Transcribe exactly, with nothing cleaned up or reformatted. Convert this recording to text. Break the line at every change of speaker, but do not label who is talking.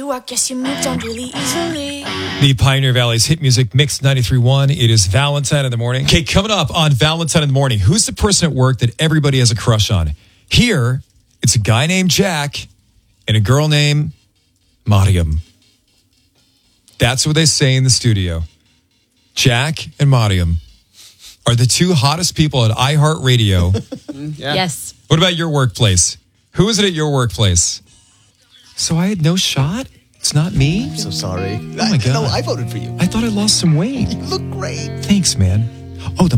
you, I guess you moved on really easily.
The Pioneer Valley's hit music mix ninety-three point one. It is Valentine in the morning. Okay, coming up on Valentine in the morning, who's the person at work that everybody has a crush on? Here, it's a guy named Jack and a girl named Mariam. That's what they say in the studio. Jack and Mariam are the two hottest people at iHeartRadio.
Yeah.
Yes.
What about your workplace? Who is it at your workplace? So I had no shot? It's not me?
I'm so sorry.
Oh my God.
No, I voted for you.
I thought I lost some weight.
You look great.
Thanks, man. Oh, the